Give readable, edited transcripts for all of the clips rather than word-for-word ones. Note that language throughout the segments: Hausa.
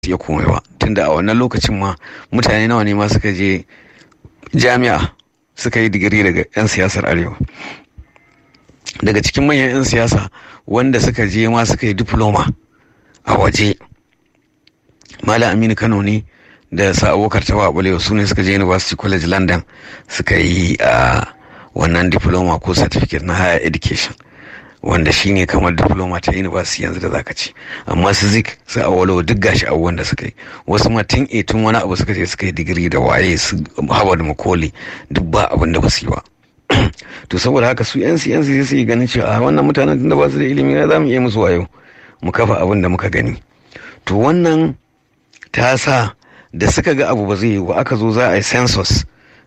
iya komai ba, tunda a wannan lokacin ma mutane nawa ne ma suka je jami'a suka yi digiri daga 'yan siyasar arewa. Daga cikin manyan 'yan siyasa wanda suka je ma suka yi diploma a waje, Malam Aminu Kano ne da sa Abubakar Tafawa Balewa, su ne suka je University College London suka yi wannan diploma ko certificate na higher education, wanda shi ne kamar diploma ta university yanzu da zaka ce. Amma su Zik, su Awolowo duk gashi abubuwan da suka yi, wasu ma tun wani abu suka je suka yi digiri da waye, su Howard Macaulay duk ba abin da ba su yi ba. To saboda haka su yan sai su yi ganin cewa wannan mutanen tunda ba su da ilimi za mu iya musu wayo mu kafa abin da muka gani. To wannan ta sa da suka ga abu ba zai yi ba, aka zo za a yi census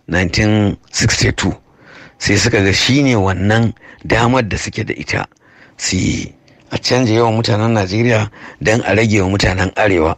1962, sai suka ga shine wannan damar da suke da ita su a canja yawan mutanen Najeriya don a rage wa mutanen arewa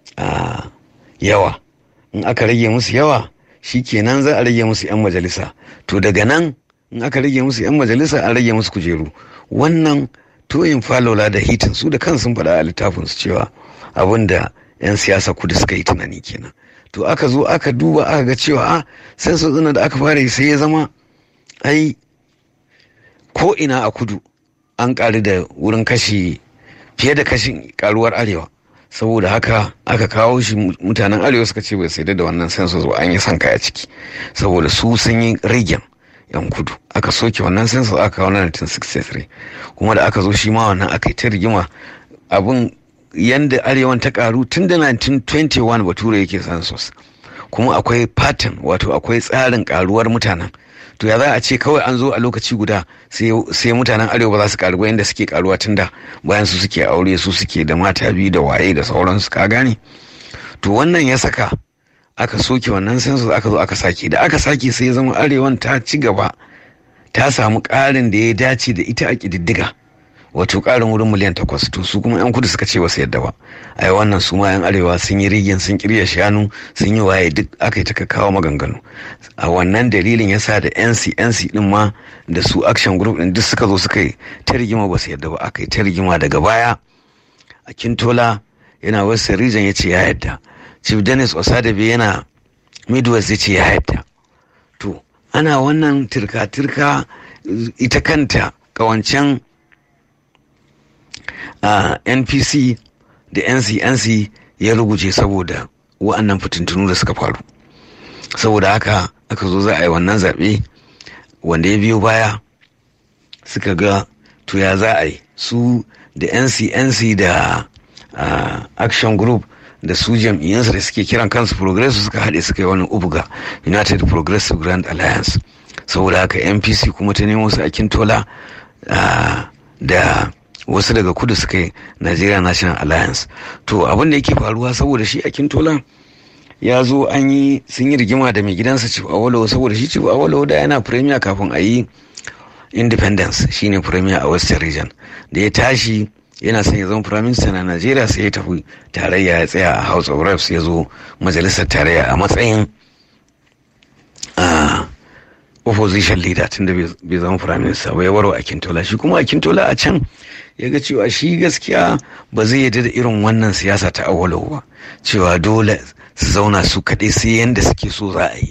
yawa. In aka rage musu yawa shi kenan za a rage musu 'yan majalisa, to daga nan in aka rage musu 'yan majalisa an rage musu kujeru. Wannan toyin falola da hitin su da kansu faɗa a littafin su cewa abin da 'yan siyasa kudu suka yi tunani kenan. To aka zo aka duba aka ga cewa census ɗin da aka fara yi sai ya zama ai ko ina a kudu an ƙaru da wurin fiye da kashin ƙaruwar arewa. Saboda haka aka kawo shi, mutanen arewa suka ce bai sai da wannan census ba, an yi son kaya ciki saboda su sun yi rigen yan kudu. Aka soke wannan census aka kawo na 1963, kuma da aka zo shi ma wannan aka yi ta rigima. Abin yanda arewan ta karu tun da 1921 bature yake census, kuma akwai pattern, wato akwai tsarin karuwar mutanen. To ya za a ce kawai an zo a lokaci guda sai mutanen arewa ba za su karu ba yadda suke karuwa tun da bayan su suke aure, su suke da mata biyu da waye da sauransu, ka gane. To wannan ya saka aka soke wannan census, aka zo aka sake. Da aka sake sai ya zama arewan ta ci gaba, ta samu ƙarin da ya dace da ita a ƙididdiga, wato ƙarin wurin miliyan 8. To su kuma 'yan kudu suka ce ba su yadda ba, ai wannan su ma 'yan arewa sun yi rigin, sun kirya shanu, sun yi waye, duk aka yi ta kawo maganganu. A wannan dalilin ya sa da NC din ma da su action group din duk suka zo suka yi ta rigima, ba su yadda ba. Aka yi ta rigima, daga baya Akintola yana Western region ya ce ya yadda, Chief Dennis Osadebe yana Midwest ya ce ya yadda. To ana wannan turka ita kanta kawancen NPC da NC ya ruguje saboda wa'annan fitintunu da suka faru. Saboda haka aka zo za a yi wannan zaɓe, wanda ya biyo baya suka ga to ya za a yi, su da NC da action group da su jam'iyyarsa da suke kiran kansu progressive suka haɗe suka yi wani UPGA, United Progressive Grand Alliance. Saboda haka NPC kuma ta nemo su Akintola da wasu daga kudu suka yi Nigeria National Alliance. To abin da yake faruwa, saboda shi Akintola ya zo sun yi rigima da mai gidansa Chief Awolowo, saboda shi Chief Awolowo da yana premier kafin a yi independence, shine premier a Western region. Da ya tashi yana son ya zama prime minister na Najeriya, sai ya tafi tarayya, ya tsaya a House of Reps, ya zo majalisar tarayya a matsayin opposition leader, tunda bai zama prime minister ba, ya warwa Akintola. Shi kuma Akintola a can ya ga cewa shi gaskiya ba zai yarda da irin wannan siyasa ta Awolowo ba, cewa dole su zauna su kaɗai sai yanda suke so za a yi,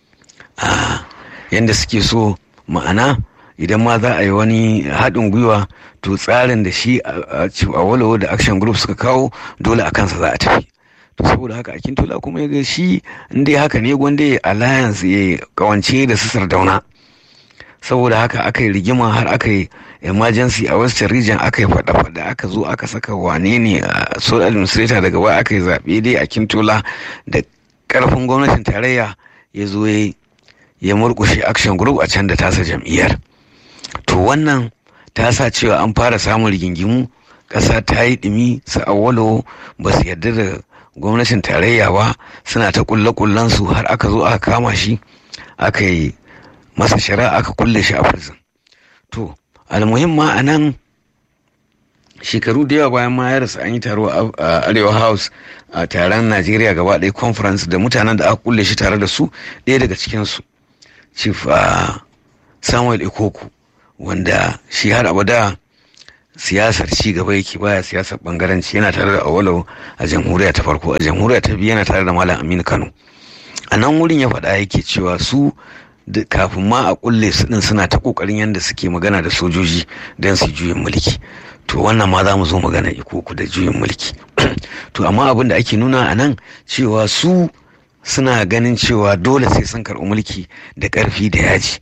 yanda suke so. Ma'ana idan ma za a yi wani haɗin gwiwa, to tsarin da shi Awolowo da action group suka kawo dole a kansa za a tafi. To saboda haka Akintola kuma ya ga shi inda haka ne gwanda ya alliance, ya kawance da su Sardauna. Saboda haka aka yi rigima har aka yi emergency a Western region, aka yi faɗa-faɗa, aka zo aka saka wane ne a sole administrator, daga baya aka yi zaɓe dai Akintola da ƙarfin gwamnatin tarayya ya zo ya murƙushe action group a can da tasa jam'iyyar. To wannan ta sa cewa an fara samun rigingimu, ƙasa ta yi ɗumi, su Awolowo ba su yarda da gwamnatin tarayya ba, suna ta kulle su, har aka zo aka kama shi, aka yi masa shari'a, aka kulle shi a prison. To almuhim ma a nan shekaru da yawa bayan ma ya rasu, an yi taro a Arewa House, a taron Najeriya gaba ɗaya conference, da mutanen da aka kulle shi tare da su, ɗaya daga cikinsu Chief Samuel Ikoku, wanda shi har abada siyasar ci gaba yake, baya siyasar bangaranci. Yana tare da Awolowo a jamhuriya ta farko, a jamhuriya ta biyu yana tare da Malam Aminu Kano. A nan wurin ya faɗa yake cewa su kafin ma a kulle su din suna ta kokarin yadda suke magana da sojoji don su juyin mulki. To wannan ma za mu zo magana iko da juyin mulki. To amma abin da ake nuna a nan cewa su suna ganin cewa dole sai sun karɓi mulki da ƙarfi da yaji.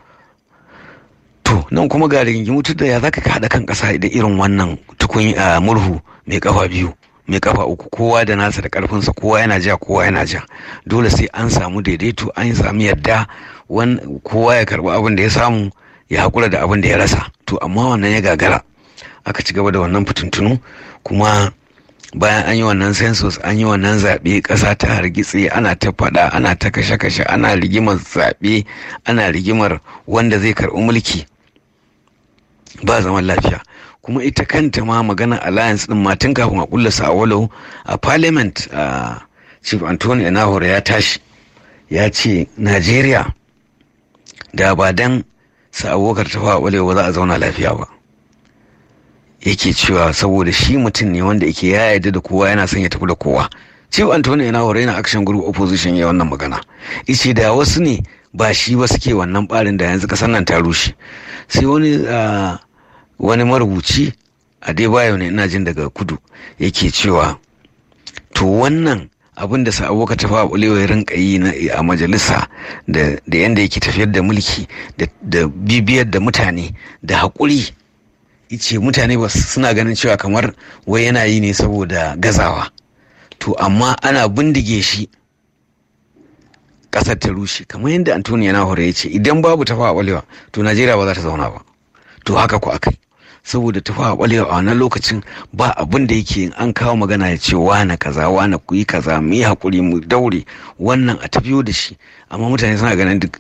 To nan kuma ga rigingimu da ya zaka haɗa kan ƙasa da irin wannan murhu mai ƙafa biyu mai ƙafa uku, kowa da nasa da ƙarfinsa, kowa yana ja kowa yana ja. Dole sai an samu daidaito, an sami yadda kowa ya karɓi abin da ya samu, ya haƙura da abin da ya rasa. To amma wannan ya gagara, aka ci gaba da wannan fitintunu. Kuma bayan an yi wannan census, an yi wannan zaɓe, ƙasa ta hargitse, ana ta faɗa, ana ta kashe-kashe, ana rigimar zaɓe, ana rigimar wanda zai karɓi mulki, ba zaman lafiya. Kuma ita kanta ma magana alliance din ma tun kafin a kulla Awolowo a parliament, Chief Anthony Enahoro ya tashi ya ce Najeriya da ba dan Abubakar Tafawa Balewa za a zauna lafiya ba. Yake cewa saboda shi mutum ne wanda yake ya yarda da kowa, yana son ya tafi da kowa. Chief Anthony Enahoro yana action group opposition ya wannan magana. Ice da wasu ne ba shi ba suke wannan barin da yanzu kasar nan ta rushe. Sai wani marubuci Adebayo ne ina jin daga kudu yake cewa to wannan abin da Abubakar Tafawa Balewa ya rinka yi a majalisa da yanda yake tafiyar da mulki da bibiyar da mutane da haƙuri, ice mutane ba suna ganin cewa kamar wai yana yi ne saboda gazawa. To amma ana bindige shi ƙasar ta rushe, kamar yadda Anthony Enahoro ya ce idan babu Tafawa Balewa to Najeriya ba za ta zauna ba. To haka ku akai, saboda Tafawa Balewa a wannan lokacin ba abin da yake an kawo magana ya ce wane kaza, wane ku yi kaza, mu yi haƙuri, mu daure wannan a tafiyo da shi. Amma mutane suna ganin duk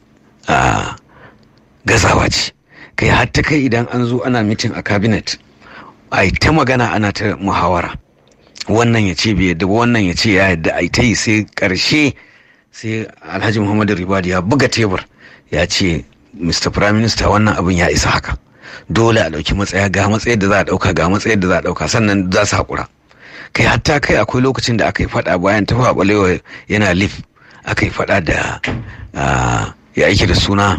gazawa ce. Kai har ta kai idan an zo ana mitin a cabinet, a ta magana ana ta muhawara, wannan ya ce bai yadda ba, wannan ya ce ya yadda, a ta yi sai ƙarshe sai Alhaji Muhammadu Ribadu ya buga tebur ya ce Mr. Prime Minister wannan abin ya isa haka, dole a ɗauki matsaya, ga matsayar da za a ɗauka, ga matsayar da za a ɗauka, sannan za su haƙura. Kai hatta kai akwai lokacin da aka yi faɗa bayan Tafawa Balewa yana lif, aka yi faɗa da ya aiki da suna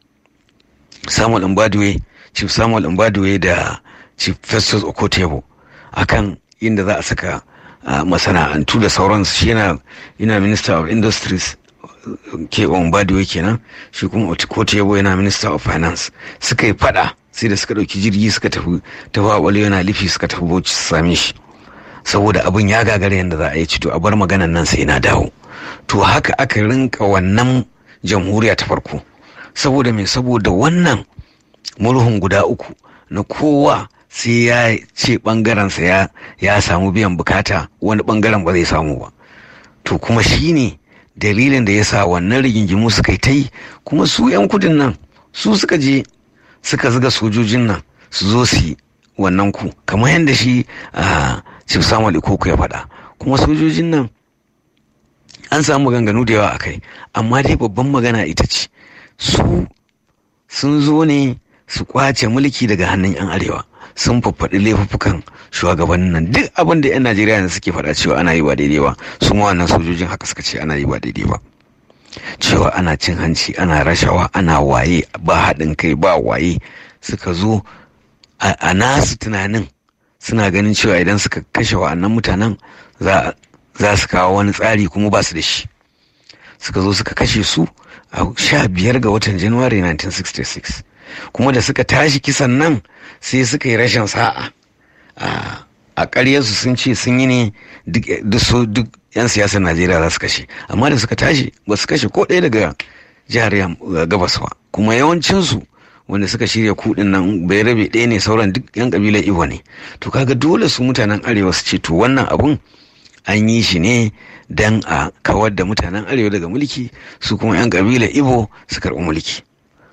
Samuel Mbadiwe, Chief Samuel Mbadiwe da Chief Festus Okotebo akan inda za a saka masana'antu da sauransu. Shi yana Minister of Industries, ke Mbadiwe kenan, shi kuma Okotebo yana Minister of Finance. Suka yi fada sai da suka dauki jirgi suka tafi Tafawa Balewa yana lifi, suka tafi Bauchi su same shi, saboda abin ya gagara yadda za a yi. To a bar maganan nan sai na dawo. To haka aka rinka wannan jamhuriya ta farko. Saboda me? Saboda wannan murhun guda uku na kowa sai ya ce bangarensa ya samu biyan bukata, wani bangaren ba zai samu ba. To kuma shine dalilin da ya sa wannan rigingimu suka yi ta yi. Kuma su 'yan kudin nan su suka je suka zuga sojojin nan su zo su yi wannan ku, kamar yadda shi Chief Samuel Ikoko ya faɗa. Kuma sojojin nan an samu maganganu da yawa a kai, amma dai babban magana ita ce su sun zo ne su kwace mulki daga hannun 'yan arewa. Sun faffaɗi laifuffukan shugabannin nan, duk abin da 'yan Najeriya suke faɗa cewa ana yi ba daidai ba, su ma wannan sojojin haka suka ce ana yi ba daidai ba. Cewa ana cin hanci, ana rashawa, ana waye, ba haɗin kai, ba waye. Suka zo a nasu tunanin suna ganin cewa idan suka kashe wa'annan mutanen za su kawo wani tsari, kuma ba su da shi. Suka zo suka kashe su a 15 ga watan January 1966. Kuma da suka tashi kisan nan sai suka yi rashin sa'a. A ƙaryarsu sun ce sun yi ne duk 'yan siyasar Najeriya za su kashe, amma da suka tashi ba su kashe ko ɗaya daga jihar Gabas ba. Kuma yawancinsu wanda suka shirya kuɗin nan bai rabe ɗaya ne, sauran duk 'yan ƙabilar Igbo ne. To kaga dole su mutanen arewa su ce to wannan abun an yi shi ne dan a kawar da mutanen arewa daga mulki, su kuma 'yan ƙabilar Igbo su karɓi mulki.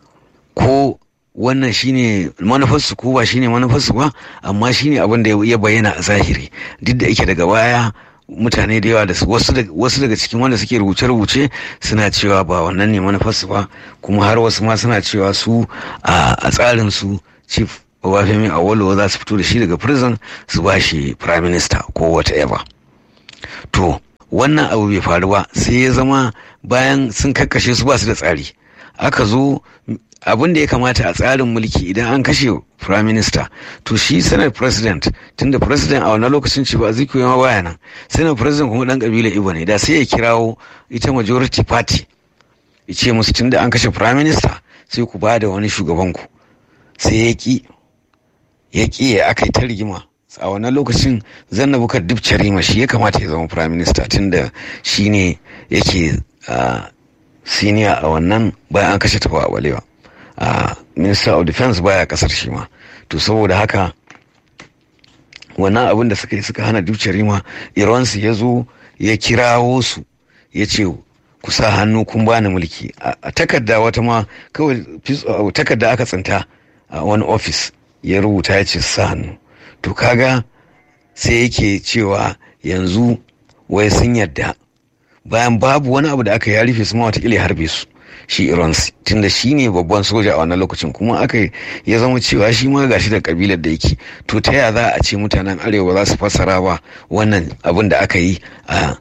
Ko wannan shine manufarsu ko ba shine manufarsu ba, amma shine abin da ya bayyana a zahiri. Duk da yake daga baya mutane da yawa da wasu daga cikin wanda suke rubuce-rubuce suna cewa ba wannan ne manufarsu ba, kuma har wasu ma suna cewa su a tsarin su Chief Obafemi Awolowo za su fito da shi daga prison su ba shi prime minister ko whatever. To wannan abu bai faru ba, sai ya zama bayan sun kakkashe su ba su da tsari. Aka zo abin da ya kamata a tsarin mulki idan an kashe prime minister, to shi senate president, tunda president a wannan lokacin ci ba Azikiwe ma baya nan, senate president kuma dan kabilar Igbo ne, da sai ya kirawo ita majority party ya ce musu tunda an kashe prime minister sai ku ba da wani shugaban ku. Sai ya ki aka yi ta rigima. A wannan lokacin Zannabukar Dibcharima shi ya kamata ya zama prime minister, tunda shi ne yake senior a wannan bayan an kashe Tafawa Balewa. Minister of Defense baya kasar shi ma. To saboda haka wannan abin da suka yi suka hana Dibcharima, Ironsi ya zo ya kirawo su ya ce ku sa hannu kun bani mulki. A takarda wata ma kawai takarda aka tsinta a wani office ya rubuta ya ce sa hannu. To kaga sai yake cewa yanzu wai sun yadda bayan babu wani abu da aka ya rufe su ma watakila ya harbe su shi Ironsi, tunda shi ne babban soja a wannan lokacin, kuma aka ya zama cewa shi ma gashi da kabilar da yake. To ta yaya za a ce mutanen arewa za su fassara ba wannan abin da aka yi a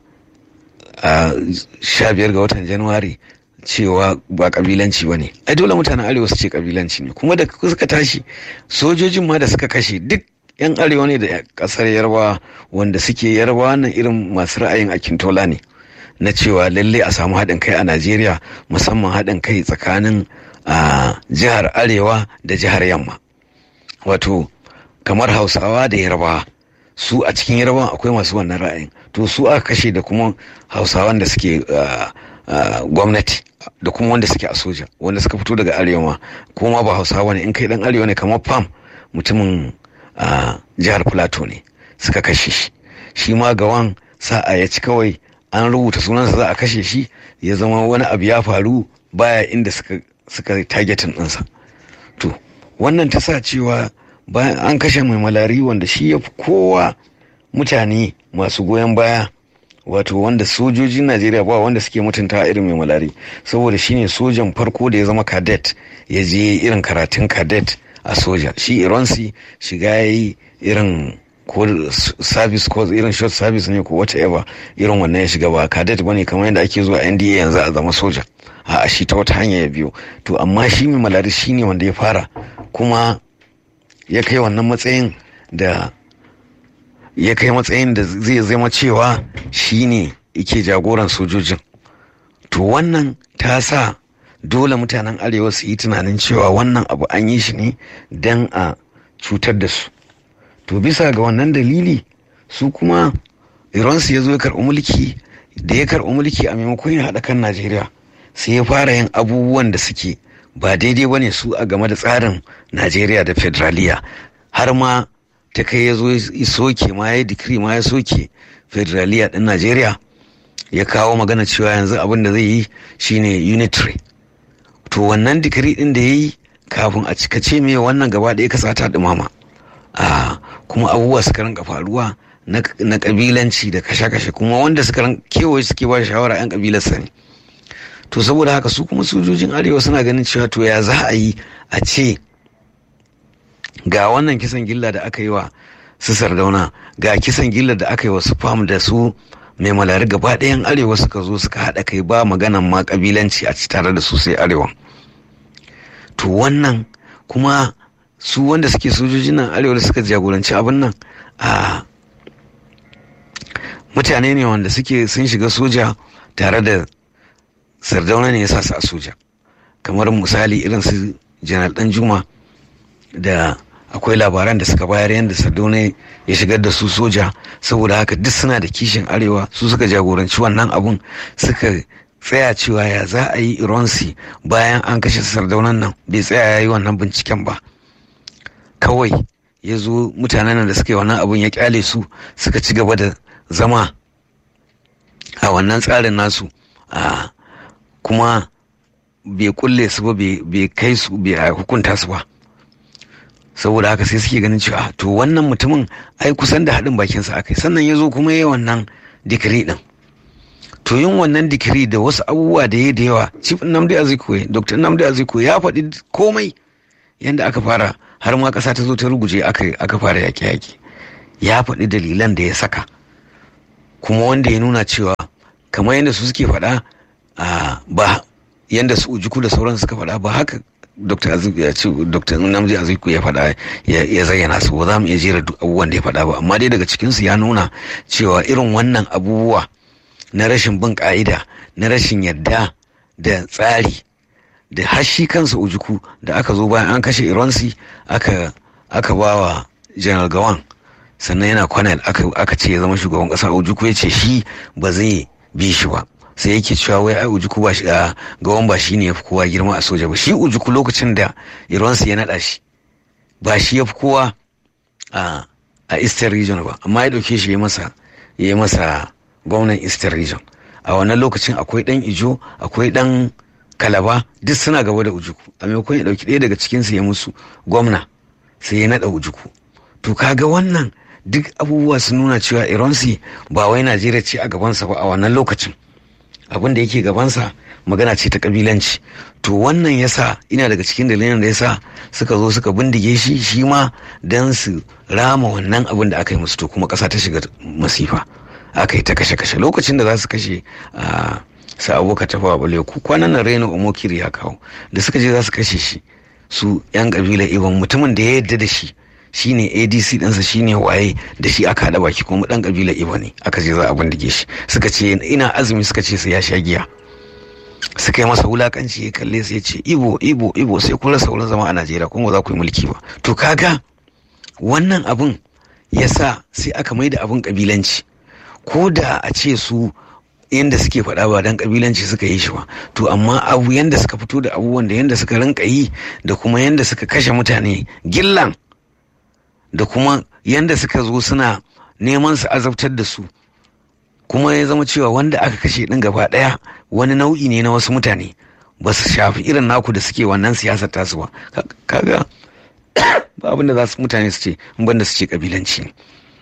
15 ga watan Januwari cewa ba kabilanci ba ne? Ai dole mutanen arewa su ce kabilanci ne. Kuma da suka tashi sojojin ma da suka kashe duk yan arewa ne da kasar Yarbawa, wanda suke Yarbawa nan irin masu ra'ayin Akintola ne, na cewa lalle a samu haɗin kai a Najeriya, musamman haɗin kai tsakanin jihar Arewa da jihar Yamma. Wato kamar Hausawa da Yarbawa, su a cikin Yarbawa akwai masu wannan ra'ayin. To su aka kashe, da kuma Hausawan da suke gwamnati, da kuma wanda suke a soja, wanda suka fito daga Arewa, kuma ba Hausawa ne. In kai dan Arewa ne kamar Pam, mutumin jihar Plateau ne, suka kashe shi. Shi ma Gawan sa'a ya ci kawai an rubuta sunansa za a kashe shi, ya zama wani abu ya faru baya inda suka targetin ɗinsa. To wannan ta sa cewa bayan an kashe Mai Malari, wanda shi ya fi kowa mutane masu goyon baya, wato wanda sojojin Najeriya ba wanda suke mutunta irin Mai Malari, saboda shine sojan farko da ya zama cadet, ya je irin karatun cadet a soja. Shi Ironsi shiga ya yi irin ko service ko irin short service ne ko whatever, irin wannan ya shiga, ba cadet bane kamar yadda ake zuwa NDA yanzu a zama soja. A shi ta wata hanya ya biyo. To amma shi Mai Malari shine wanda ya fara, kuma ya kai wannan matsayin da zai zama cewa shine yake jagoran sojojin. To wannan ta sa dole mutanen arewa su yi tunanin cewa wannan abu an yi shi ne don a cutar da su. To bisa ga wannan dalili su kuma Ironsi ya zo ya karɓi mulki. Da ya karɓi mulki, a maimakon ya haɗa kan Najeriya, sai ya fara yin abubuwan da suke ba daidai ba ne su a game da tsarin Najeriya da federaliya. Har ma ta kai ya zo ya soke ma, ya dikiri ma ya soke federaliya ɗin Najeriya, ya kawo magana cewa yanzu abin da zai yi shine unitary. To wannan dikiri ɗin da ya yi, kafin a cikace mai wannan gaba ɗaya kasa ta ɗumama. Kuma abubuwa suka rinka faruwa na kabilanci da kashe-kashe, kuma wanda suka kewaye suke ba shawara 'yan kabilarsa ne. To saboda haka su kuma sojojin arewa suna ganin cewa to ya za a yi a ce ga wannan kisan gilla da aka yi wa su Sardauna, ga kisan gilla da aka yi wa su Fam da su Mai Malari, gaba ɗayan arewa suka zo suka haɗa kai, ba maganan ma kabilanci a ci tare da su sai arewa. To wannan kuma su wanda suke sojojin nan arewa da suka jagoranci abin nan, mutane ne wanda suke sun shiga soja tare da Sardauna ne ya sa su a soja. Kamar misali irin su Janar Danjuma, da akwai labaran da suka bayar yadda Sardauna ya shigar da su soja. Saboda haka duk suna da kishin arewa, su suka jagoranci wannan abun, suka tsaya cewa ya za a yi Ironsi bayan an kashe Sardaunan nan bai tsaya ya yi wannan binciken ba. Kawai ya zo mutanen da suka yi wannan abun ya kyale su suka ci gaba da zama a wannan tsarin nasu, kuma bai kulle su ba, bai kai su, bai hukunta su ba. Saboda haka sai suke ganin cewa to wannan mutumin ai kusan da haɗin bakinsa aka yi. Sannan ya zo kuma ya yi wannan dikiri ɗin. To yin wannan dikiri da wasu abubuwa da ya da yawa, Chief Nnamdi Azikiwe, Dr. Nnamdi Azikiwe ya faɗi komai yadda aka fara har ma ƙasa ta zo ta ruguje aka fara yaƙe-yaƙe. Ya faɗi dalilan da ya saka, kuma wanda ya nuna cewa kamar yadda su suke faɗa ba yadda su Ojukwu da sauran suka faɗa ba haka Dr. Nnamdi Azikiwe ya faɗa ya zayyana su. Ba za mu iya jera duk abubuwan da ya faɗa ba, amma dai daga cikinsu ya nuna cewa irin wannan abubuwa na rashin bin ƙa'ida, na rashin yadda da tsari, da hashi kansa Ojukwu da aka zo bayan an kashe Ironsi aka ba wa General Gowon, sannan yana colonel aka ce ya zama shugaban ƙasa. Ojukwu ya ce shi ba zai bi shi ba, sai yake cewa wai ai Ojukwu ba shi Gowon ba shi ne ya fi kowa girma a soja ba. Shi Ojukwu lokacin da Ironsi ya naɗa shi ba shi ya fi kowa a Eastern Region ba, amma ya ɗauke shi ya yi masa gwamnan Eastern Region. A wannan lokacin akwai ɗan Ijo, akwai ɗan Kalaba, duk suna gaba da Ojukwu. A maimakon ya ɗauki ɗaya daga cikinsu ya musu gwamna, sai ya naɗa Ojukwu. To kaga wannan duk abubuwa sun nuna cewa Ironsi ba wai Najeriya ce a gabansa ba a wannan lokacin. Abin da yake gabansa magana ce ta kabilanci. To wannan yasa ina daga cikin dalilin da yasa suka zo suka bindige shi ma don su rama wannan abin da aka yi musu. To kuma ƙasa ta shiga masifa, aka yi ta kashe-kashe. Lokacin da za su kashe su Abubakar Tafawa Balewa, kwanan nan Reno Omokiri ya kawo, da suka je za su kashe shi, su 'yan kabilar Ibon, mutumin da ya yarda da shi shine ADC ɗinsa shine waye, da shi aka haɗa baki, kuma ɗan kabilar Ibo ne, aka je za a bindige shi. Suka ce ina azumi, suka ce sai ya sha giya, suka yi masa wulakanci, ya kalle sai ya ce Ibo sai kun rasa wurin zama a Najeriya kuma ba za ku yi mulki ba. To kaga wannan abun yasa sai aka mai da abun kabilanci, ko da a ce su yanda suke faɗa ba dan kabilanci suka yi shi ba, to amma abu yanda suka fito da abubuwan da yanda suka rinka yi, da kuma yanda suka kashe mutane gillan, da kuma yanda suka zo suna neman su azabtar da su, kuma ya zama cewa wanda aka kashe din gaba ɗaya wani nau'i ne na wasu mutane, ba su shafi irin naku da suke wannan siyasar tasu ba. Kaga ba abin da za su mutane su ce in banda su ce kabilanci ne.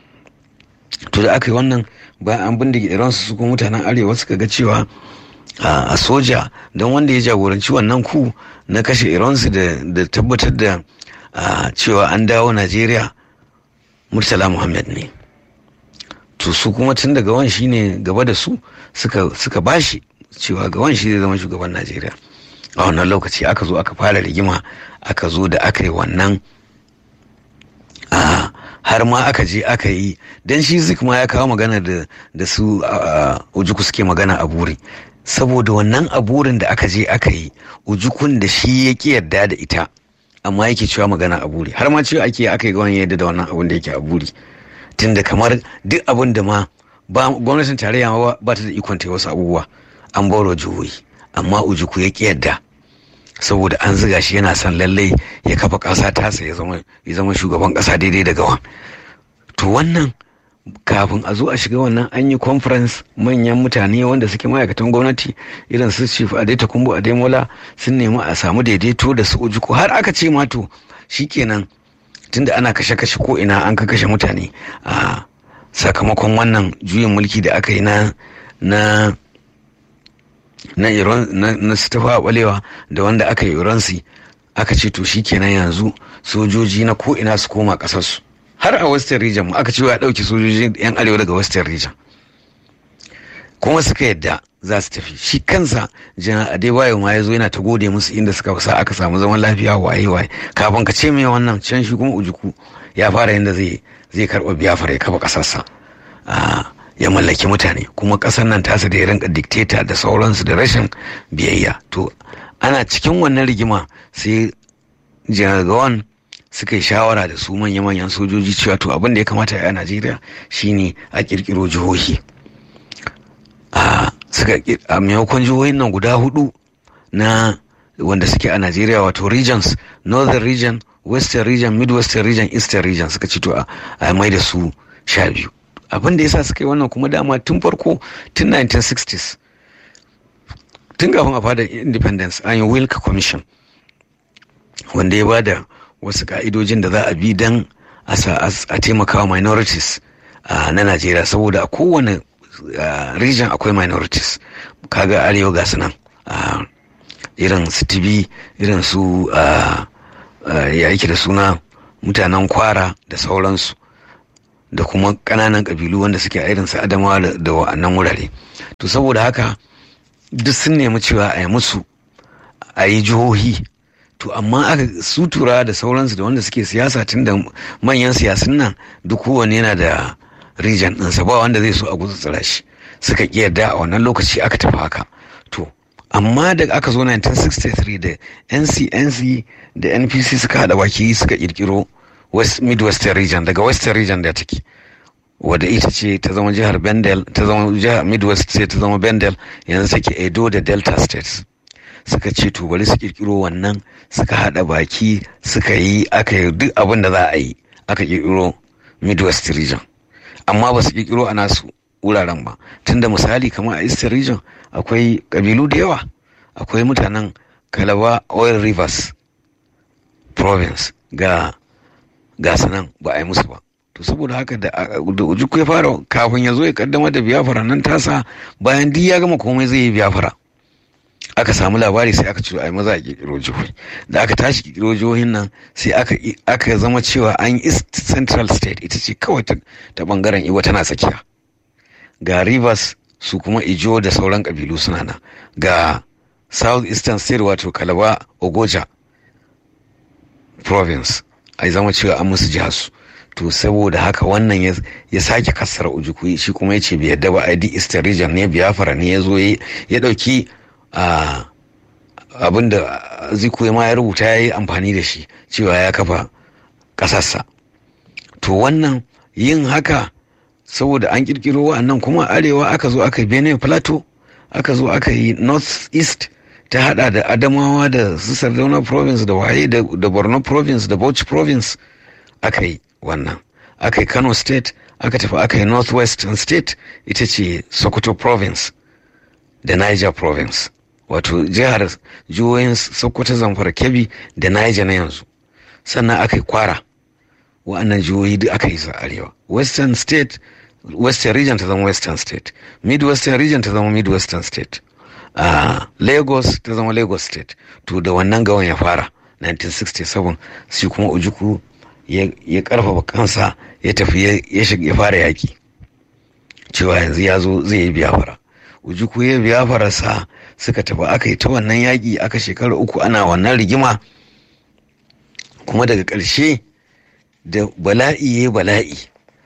To da aka yi wannan bayan an bindige Iransu, su kuma mutanen arewa suka ga cewa a soja, don wanda ya jagoranci wannan ku na kashe Iransu da tabbatar da cewa an dawo Najeriya, Murtala Muhammad ne. To su kuma tun da Gowon shi ne gaba da su, suka bashi cewa Gowon shi zai zama shugaban Najeriya. A wannan lokaci aka zo aka fara rigima, aka zo da aka yi wannan har ma aka je aka yi, dan shi Zik ma ya kawo magana da su Ojukwu suke magana a buri, saboda wannan a burin da aka je aka yi, Ojukwun da shi ya ki yarda da ita, amma yake cewa magana a buri, har ma cewa aka yi Gowon yadda da wannan abun da yake a buri, tunda kamar duk abun da ma ba gwamnatin tarayya ba ta da ikon ta wasu abubuwa, an bawa jihohi, amma Ojukwu ya ki yarda, saboda an ziga shi yana son lallai ya kafa ƙasa tasa ya zama shugaban ƙasa daidai da Gowon. To wannan kafin a zo a shiga wannan an yi conference, manyan mutane wanda suke ma'aikatan gwamnati irin su Chief Adetokunbo Ademola sun nemi a samu daidaito da su Ojukwu, har aka ce ma to shikenan tunda ana kashe-kashe ko ina, an ka kashe mutane a sakamakon wannan juyin mulki da aka yi na Tafawa Balewa da wanda aka yi Ironsi, aka ce to shikenan yanzu sojoji na ko ina su koma kasarsu. Har a Western Region aka ce ya dauki sojoji yan arewa daga Western Region, kuma suka yadda za su tafi. Shi kansa Janar Adebayo ma ya zo yana ta gode musu inda suka sa aka samu zaman lafiya, waye kafin ka ce mai wannan can shi kuma Ojukwu ya fara yadda zai karɓa Biafra ya kafa ƙasarsa, ya mallaki mutane, kuma ƙasar nan tasa da ya rinka dictator da sauransu da rashin biyayya. To ana cikin wannan rigima sai Janar Gowon suka yi shawara da su manya-manyan sojoji cewa to abin da ya kamata a Najeriya shine a kirkiro jihohi. A maimakon jihohin nan guda 4 na wanda suke a Najeriya, wato regions, Northern Region, Western Region, Midwestern Region, Eastern Region, suka ci to a mai da su 12. Abin da yasa suka yi wannan kuma dama tun farko, tun 1960s, tun kafin a fada independence, an yi Wilk Commission wanda ya bada wasu ka'idojin da za a bi don a taimaka wa minorities na Najeriya, saboda a kowane region akwai minorities. Kaga arewa ga su nan irin su Tibi, irin su ya yake da suna mutanen Kwara da sauransu, da kuma ƙananan ƙabilu wanda suke a irin su Adamawa da wa'annan wurare. To saboda haka duk sun nemi cewa a yi musu a yi jihohi. To amma aka su tura da sauransu da wanda suke siyasa, tun da manyan siyasun nan duk kowane yana da region ɗinsa, ba wanda zai so a gutsura shi, suka ƙi yarda a wannan lokaci aka tafi haka. To amma da aka zo 1963 da NCNC da NPC suka haɗa baki suka ƙirƙiro Midwestern region, daga Western region da take, wadda ita ce ta zama jihar Bendel, ta zama jihar Midwest sai ta zama Bendel, yanzu take Edo da Delta states. Suka ce to bari su kirkiro wannan, suka haɗa baki suka yi, aka yi duk abin da za a yi, aka kirkiro Midwest region. Amma ba su kirkiro a nasu wuraren ba, tunda misali kamar a Eastern region akwai kabilu da yawa, akwai mutanen Calabar Oil Rivers province ga sanan ba a yi musu ba. To saboda haka da Ojukwu ya fara, kafin ya zo ya kaddamar da Biafra nan tasa, bayan duk ya gama komai zai yi Biafra, aka samu labari sai aka ce ai maza a kirkiro jihohi. Da aka tashi kirkiro jihohin nan sai aka zama cewa an East Central State ita ce kawai ta bangaren Iwa tana tsakiya, ga Rivers su kuma Ijo da sauran kabilu suna nan, ga South Eastern State wato Calabar Ogoja province ai zama cewa an musu jihar su. To saboda haka wannan ya sake kassara Ojukwu, shi kuma ya ce bai yadda ba, a di Eastern region ne Biafra ne ya zo ya dauki abin da Azikiwe ma ya rubuta ya yi amfani da shi cewa ya kafa kasarsa. To wannan yin haka saboda an kirkiro wa'annan, kuma arewa aka zo aka yi Benue Plateau, aka zo aka yi North East, ta hada da Adamawa da su Sardauna province da waye da Borno province da Bauchi province, aka yi wannan, aka yi Kano state, aka tafi aka yi Northwestern state ita ce Sokoto province da Niger province, wato jihohin Sokoto, Zamfara, Kebbi da Niger na yanzu. Sannan aka yi Kwara, wa'annan jihohi duk aka yi su arewa. Western state, Western region ta zama Western state, Midwestern region ta zama Midwestern state, Lagos ta zama Lagos state. To da wannan gawan ya fara 1967, shi kuma Ojukwu ya karfafa kansa, ya tafi ya fara yaki, cewa yanzu ya zo zai yi Biafra. Ojukwu ya Biafra sa suka tafi, aka yi ta wannan yaki, aka shekara 3 ana wannan rigima, kuma daga ƙarshe da bala'i ya bala'i,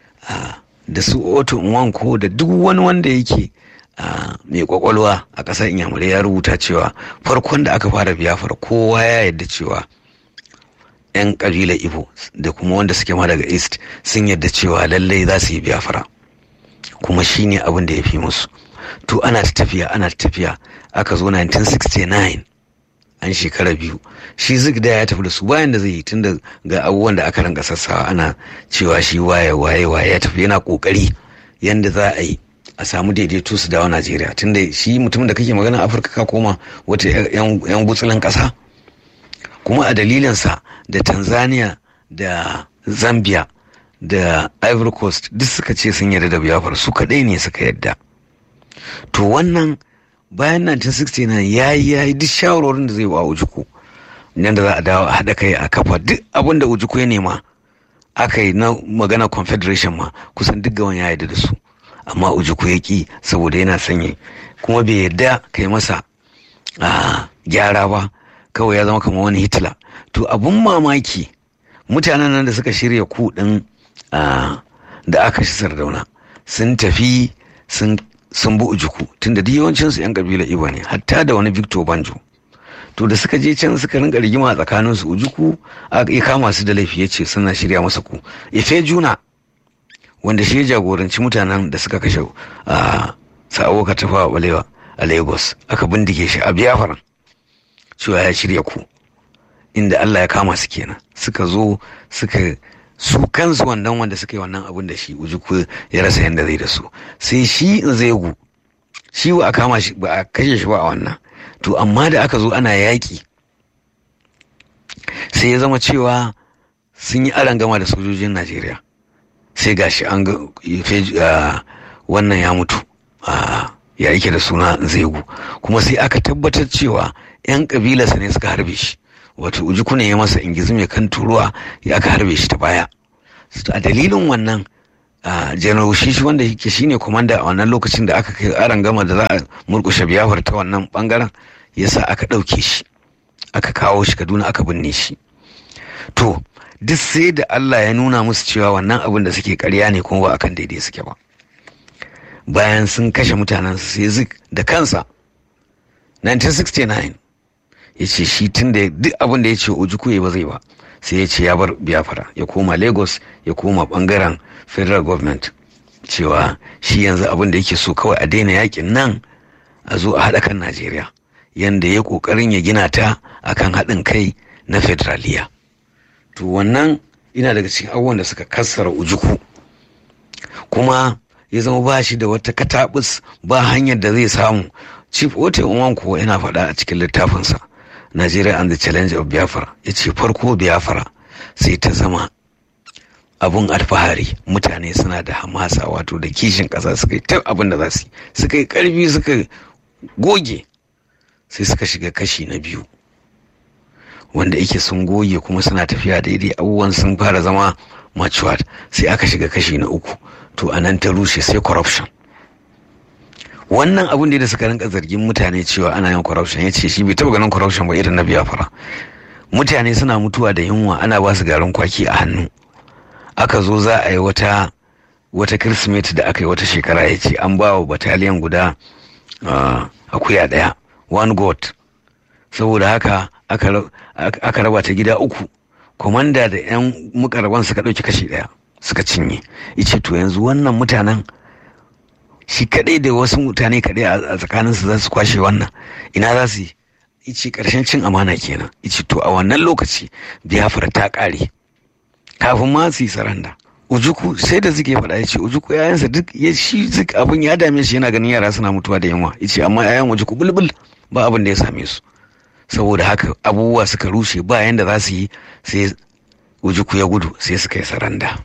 da su Otto Nwankwo da duk wani wanda yake mai kwakwalwa a ƙasar Inyamurai ya rubuta cewa farkon da aka fara Biafra kowa ya yarda cewa 'yan ƙabilar Igbo da kuma wanda suke ma daga East sun yarda cewa lallai za su yi Biafra, kuma shine abin da ya fi musu. To ana ta tafiya aka zo 1969, an shekara 2, shi Zigda ya tafi da su bayan da zai yi, tun da ga abubuwan da aka rinka sassawa ana cewa shi waye ya tafi yana kokari yanda za a yi a samu daidaito su dawo Najeriya, tun da shi mutumin da kake magana Afirka ka koma wata yan gutsulan ƙasa, kuma a dalilinsa da Tanzania da Zambia da Ivory Coast duk suka ce sun yarda da Biafra, su kaɗai ne suka yarda. To wannan bayan 1969 ya yi duk shawarorin da zai wa Ojukwu nan da za a dawo a haɗa kai a kafa duk abin da Ojukwu ya nema, aka yi na magana confederation ma kusan duk gawan ya yarda da su, amma Ojukwu ya ki saboda yana sanye, kuma bai yarda kai masa gyara ba, kawai ya zama kamar wani Hitler. To abun mamaki mutanen nan da suka shirya kuɗin da aka shi Sardauna sun tafi sun bi Ojukwu, tunda duk yawancinsu 'yan kabila Igbo ne, hatta da wani Victor Banjo. To da suka je can suka rinka rigima tsakanin su, Ojukwu ya kama su da laifi, ya ce suna shirya masa ku. Ifejuna wanda shi ya jagoranci mutanen da suka kashe Sa'awoka Tafawa Balewa a Lagos, aka bindige shi a Biafra cewa ya shirya ku, inda Allah ya kama su kenan. Suka zo su kansu wannan wanda suka yi wannan abin da shi Ojukwu ya rasa yadda zai da su, sai shi Nzegu shi ba a kama shi ba a kashe shi ba a wannan. To amma da aka zo ana yaƙi sai ya zama cewa sun yi arangama da sojojin Najeriya, sai gashi an ga wannan ya mutu ya yake da suna Nzegu, kuma sai aka tabbatar cewa 'yan kabilarsa ne suka harbe shi, wato Ojukwu ne ya masa ingizim ya kan turuwa ya aka harbe shi ta baya. A dalilin wannan General Shishi wanda yake shine komanda a wannan lokacin da aka kai aron gama da za a murkushe Biafra ta wannan bangaren, yasa aka ɗauke shi aka kawo shi Kaduna aka binne shi. To duk sai da Allah ya nuna musu cewa wannan abin da suke ƙarya ne kuma ba akan daidai suke ba. Bayan sun kashe mutanen sai Zik da kansa 1969 ya ce shi tun da duk abin da ya ce Ojukwu ba zai ba, sai ya ce ya bar Biafra ya koma Lagos ya koma bangaren federal government, cewa shi yanzu abin da yake so kawai a daina yakin nan, a zo a haɗa kan Najeriya yanda ya ƙoƙarin ya gina ta akan haɗin kai na federaliya. To wannan ina daga cikin abubuwan da suka kassara Ojukwu, kuma ya zama ba shi da wata katabus, ba hanyar da zai samu. Chief Ote Nwankwo yana faɗa a cikin littafinsa Nigeria and the Challenge of Biafra, ya ce farko Biafra sai ta zama abun alfahari, mutane suna da hamasa wato da kishin ƙasa, suka yi ta abin da za su yi, suka yi ƙarfi suka goge, sai suka shiga kashi na biyu wanda yake sun goge kuma suna tafiya daidai, abubuwan sun fara zama matured, sai aka shiga kashi na uku. To anan ta rushe, sai corruption. Wannan abun da suka rinka zargin mutane cewa ana yin corruption, ya ce shi bai taɓa ganin corruption ba irin na Biafra. Mutane suna mutuwa da yunwa, ana ba su garin kwaki a hannu. Aka zo za a yi wata Kirsimeti da aka yi wata shekara, ya ce an ba wa bataliyan guda akuya ɗaya, one goat. Saboda haka aka raba ta gida uku, komanda da 'yan mukarraban suka ɗauki kashi ɗaya suka cinye. Ice to yanzu wannan mutanen shi kaɗai da wasu mutane kaɗai a tsakaninsu za su kwashe wannan, ina za su yi? Ice ƙarshen cin amana kenan. Ice to a wannan lokaci Biafra ta ƙare kafin ma su yi saranda. Ojukwu sai da suke faɗa, ya ce Ojukwu yayansa duk duk abin ya dame shi, yana ganin yara suna mutuwa da yunwa. Ice amma yayan Ojukwu bulbul ba abin da ya same su. Saboda haka abubuwa suka rushe, ba yanda za su yi, sai Ojukwu ya gudu, sai suka yi saranda.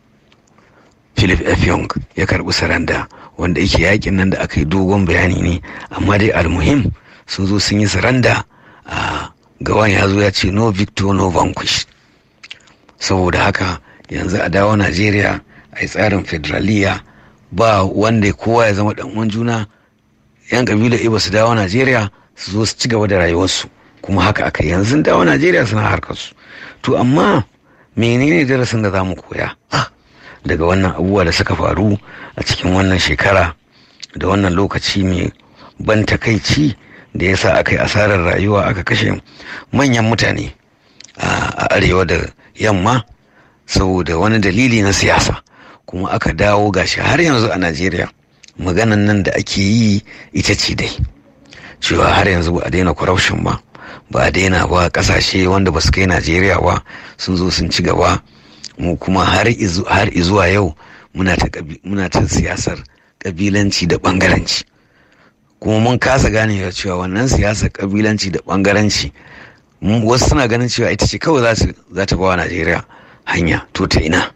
Philip F. Young ya karbi saranda, wanda yake yakin nan da aka yi dogon bayani ne, amma dai almuhim sun zo sun yi saranda. Gawan ya zo ya ce no victor no vanquish. Saboda haka yanzu a dawo Najeriya a yi tsarin federaliya, ba wanda kowa ya zama dan uwan juna, yan kabilar Ibo su dawo Najeriya su zo su ci gaba da rayuwarsu, kuma haka aka yanzu dawo Najeriya suna harkar su. To amma menene darasin da zamu koya daga wannan abubuwa da suka faru a cikin wannan shekara da wannan lokaci mai ban takaici da ya sa aka yi asarar rayuwa, aka kashe manyan mutane a arewa da yamma saboda wani dalili na siyasa, kuma aka dawo gashi har yanzu a Najeriya maganan nan da ake yi ita ce dai cewa har yanzu ba a daina corruption ba a daina ba. Kasashe wanda ba su kai Najeriya ba sun zo sun ci gaba, mu kuma har izuwa yau muna ta siyasar kabilanci da bangaranci, kuma mun kasa gane cewa wannan siyasar kabilanci da bangaranci wasu suna ganin cewa ita ce kawai za ta bawa Najeriya hanya. To ta ina?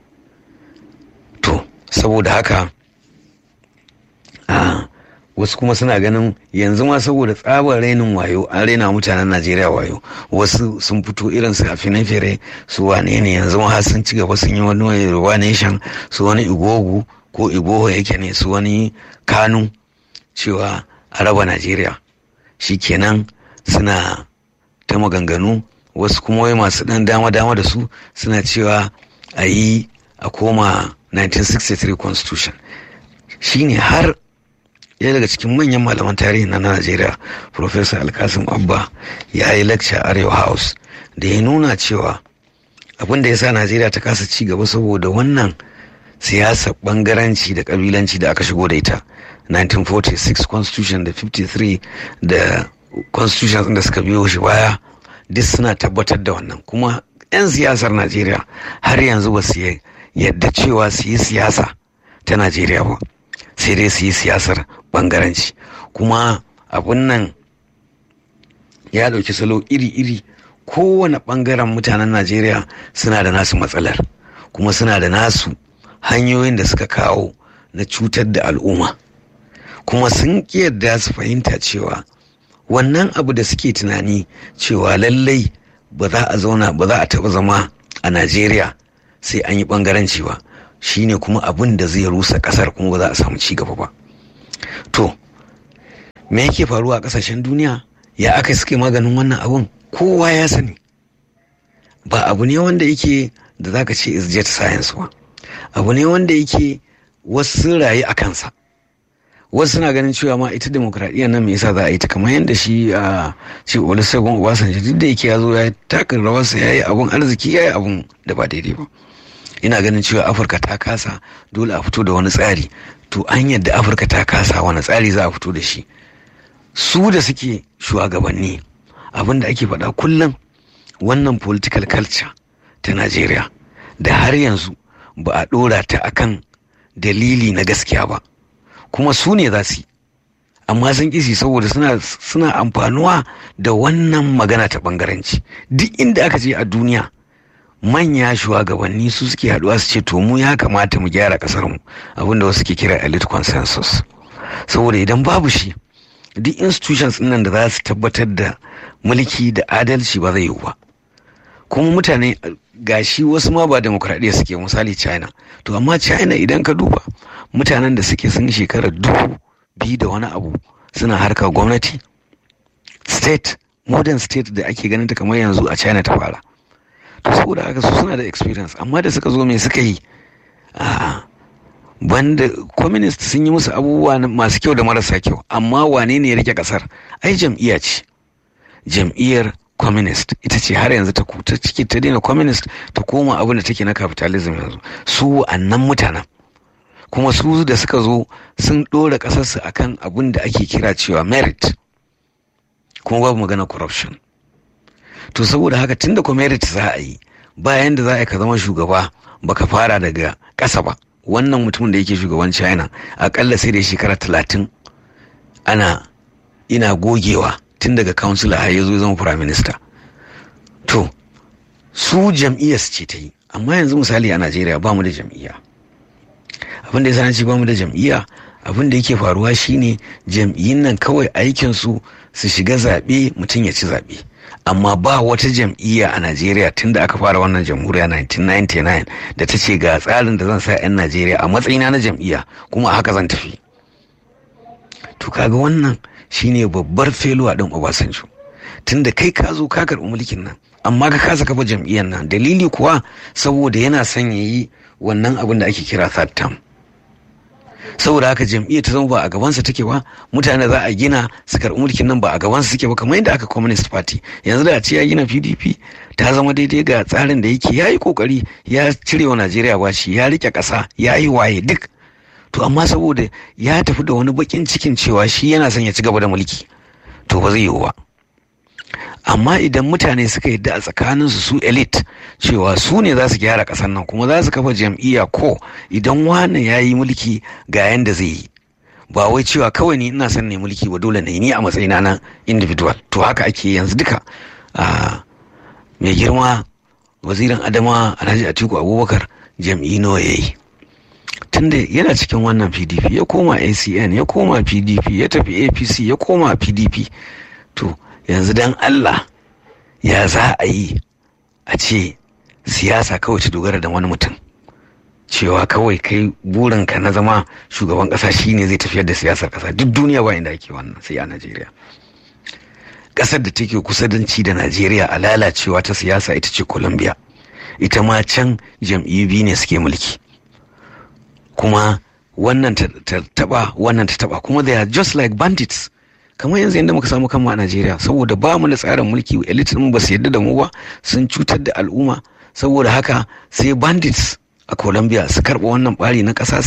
To saboda haka wasu kuma suna ganin yanzu ma saboda tsabar rainin wayo, an raina mutanen Najeriya wayo, wasu sun fito irin su Afenifere su wane ne, yanzu ma har sun ci gaba sun yi wani Yoruba Nation, su wani Igogu ko Igboho yake ne, su wani Kanu, cewa a raba Najeriya. Shikenan suna ta maganganu. Wasu kuma wai masu dan dama da su suna cewa a koma 1963 constitution. Shine har ɗaya daga cikin manyan malaman tarihi na Najeriya, Professor Alkasim Abba, ya yi lecture a Arewa House da ya nuna cewa abin da ya sa Najeriya ta kasa ci gaba saboda wannan siyasar bangaranci da kabilanci da aka shigo da ita. 1946 constitution da 53 da constitutions da suka biyo shi baya duk suna tabbatar da wannan, kuma 'yan siyasar Najeriya har yanzu ba su yadda cewa su yi siyasa ta Najeriya ba, sai dai su yi siyasar bangaranci. Kuma abun nan ya dauki salo iri-iri, kowane bangaren mutanen Najeriya suna da nasu matsalar, kuma suna da nasu hanyoyin da suka kawo na cutar da al'umma, kuma sun yarda su fahimta cewa wannan abu da suke tunani cewa lallai ba za a taɓa zama a Najeriya sai an yi ɓangaranci ba, shine kuma abin da zai rusa ƙasar, kuma ba za a samu ci gaba ba. To me yake faruwa a ƙasashen duniya? Ya aka suke maganin wannan abun? Kowa ya sani, ba abu ne wanda yake da zaka ce is jet science ba, abu ne wanda yake wasu rayu a kansa. Wasu suna ganin cewa ma ita demokradiyya nan me yasa za a yi ta, kamar yadda shi a ce Olusegun Obasanjo, duk da yake ya zo ya taka rawarsa, ya yi abun arziki, ya yi abun da ba daidai ba. Ina ganin cewa Afirka ta kasa, dole a fito da wani tsari. To an yadda Afirka ta kasa, wani tsari za a fito da shi? Su da suke shugabanni, abin da ake faɗa kullum, wannan political culture ta Najeriya da har yanzu ba a ɗora ta akan dalili na gaskiya ba, kuma su ne za su yi, amma sun kisi saboda suna amfanuwa da wannan magana ta ɓangaranci. Duk inda aka je a duniya, manya shugabanni su suke haɗuwa su ce to mu ya kamata mu gyara ƙasarmu, abinda wasu ke kira elite consensus. Saboda idan babu shi, duk institutions nan da za su tabbatar da mulki da adalci ba zai yiwu ba. Kuma mutane gashi wasu ma ba demokradiyya suke, misali China. To amma China idan ka duba mutanen da suke sun shekarar 2000 da wani abu suna harkar gwamnati, state, modern state da ake ganin ta kamar yanzu a China ta fara. To saboda haka su suna da experience, amma da suka zo me suka yi? Banda communist sun yi musu abubuwa masu kyau da marasa kyau, amma wane ne ya rike kasar? Ai jam'iyya ce, jam'iyyar communist ita ce har yanzu ta ciki, ta daina communist ta koma abin da take na capitalism yanzu. Su annan mutanen kuma su da suka zo sun ɗora ƙasarsu akan abin da ake kira cewa merit, kuma babu magana corruption. To saboda haka tunda ko merit za a yi, bayan da za a ka zama shugaba baka fara daga ƙasa ba. Wannan mutumin da yake shugaban China akalla sai da shekara 30 ina gogewa tun daga councilor har ya zo zama prime minister. To su jam'iyyar ce ta yi, amma yanzu misali a Najeriya ba mu da jam'iyya. Abin da ya sanar ce ba mu da jam'iyya, abin da yake faruwa shine jam'iyyun nan kawai aikin su shiga zaɓe, mutum ya ci zaɓe. Amma ba wata jam'iyya a Najeriya tun da aka fara wannan jamhuriya 1999 da ta ce ga tsarin da zan sa 'yan Najeriya a matsayina na jam'iyya, kuma a haka zan tafi. To kaga wannan shine babbar failure din Obasanjo. Tunda kai ka zo ka karɓi mulkin nan, amma ka kasa kafa jam'iyyar nan, dalili kuwa saboda yana son yayi wannan abin da ake kira third term. Saboda haka jam'iyyar ta zama ba a gabansa take ba, mutane za a gina su karɓi mulkin nan ba a gabansa suke ba, kamar yadda aka communist party. Yanzu da a ce ya gina PDP ta zama daidai ga tsarin da yake, ya yi kokari ya cire wa Najeriya bashi, ya rike ƙasa, ya yi waye duk. To amma saboda ya tafi da wani bakin cikin cewa shi yana son ya ci gaba da mulki, to ba zai yiwu ba. Amma idan mutane suka yadda a tsakaninsu su elite cewa su ne za su gyara ƙasar nan, kuma za su kafa jam'iyya, ko idan wani ya yi mulki ga yanda zai yi, ba wai cewa kawai ni ina son ne mulki ba, dole ne ni a matsayina na individual. To haka ake yanzu duka. Mai girma wazirin Adamawa Alhaji Atiku Abubakar jam'iyyi nawa ya yi? Tunda yana cikin wannan PDP ya koma ACN, ya koma PDP, ya tafi APC, ya koma PDP. To yanzu dan Allah ya za a yi a ce siyasa kawai ta dogara da wani mutum, cewa kawai kai burinka na zama shugaban kasa shine zai tafiyar da siyasar kasa? Duk duniya ba inda ake wannan, sai a Najeriya. Kasar da take kusanci da Najeriya a lalacewa ta siyasa ita ce Colombia. Ita ma can jam'iyyu biyu ne suke mulki, kuma wannan ta taba wannan ta taba, kuma they are just like bandits. Kamar yanzu yadda muka samu kanmu a Najeriya, saboda ba mu da tsarin mulki, elite mu ba su yadda da mu ba, sun cutar da al'umma. Saboda haka sai bandits a Colombia su karɓa wannan ɓari na ƙasa